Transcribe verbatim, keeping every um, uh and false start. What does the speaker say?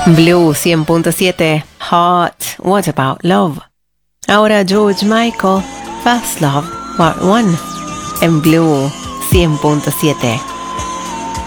Blue cien punto siete, Hot, What About Love. Ahora George Michael, First Love, Part uno, en Blue cien punto siete.